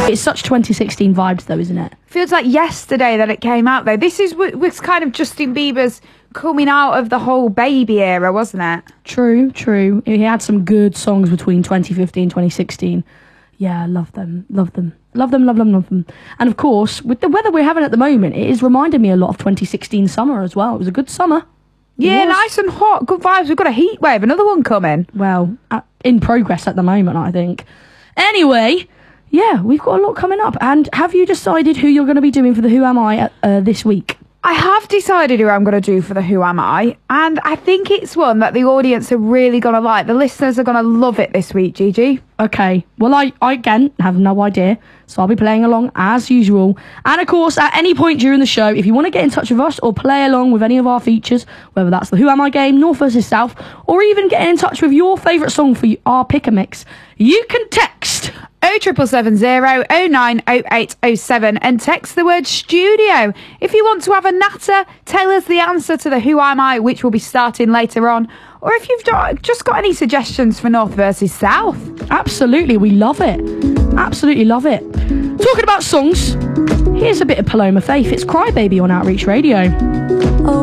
It's such 2016 vibes though, isn't it? Feels like yesterday that it came out though. This was kind of Justin Bieber's coming out of the whole baby era, wasn't it? True. He had some good songs between 2015 and 2016. Yeah, love them. And of course, with the weather we're having at the moment, it is reminding me a lot of 2016 summer as well. It was a good summer. Yeah, nice and hot, good vibes. We've got a heat wave, another one coming. Well, in progress at the moment, I think. Anyway, yeah, we've got a lot coming up. And have you decided who you're going to be doing for the Who Am I this week? I have decided who I'm going to do for the Who Am I, and I think it's one that the audience are really going to like. The listeners are going to love it this week, Gigi. Okay, well, I again have no idea, so I'll be playing along as usual. And of course, at any point during the show, if you want to get in touch with us or play along with any of our features, whether that's the Who Am I game, North versus South, or even getting in touch with your favourite song for our Pick-a-Mix, you can text 07770 090807 and text the word studio. If you want to have a natter, tell us the answer to the Who Am I, which will be starting later on. Or if you've just got any suggestions for North versus South. Absolutely, we love it. Absolutely love it. Talking about songs, here's a bit of Paloma Faith. It's Crybaby on Outreach Radio.